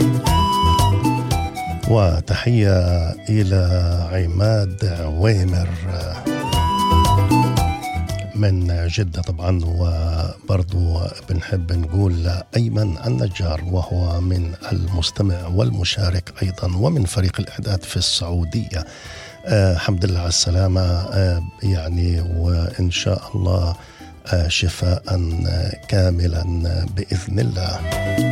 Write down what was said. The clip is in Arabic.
وتحية إلى عماد عويمر من جدة طبعا، وبرضو بنحب نقول أيمن النجار وهو من المستمع والمشارك أيضا ومن فريق الإعداد في السعودية. الحمد لله على السلامة، يعني وإن شاء الله شفاء كاملا بإذن الله.